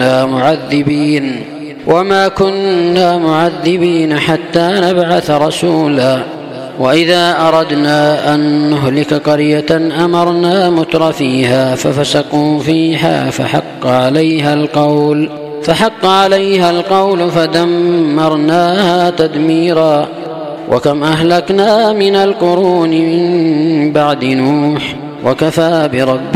وما كنا معذبين حتى نبعث رسولا وإذا أردنا أن نهلك قرية أمرنا مترفيها ففسقوا فيها فحق عليها القول فدمرناها تدميرا. وكم أهلكنا من القرون من بعد نوح وكفى بربك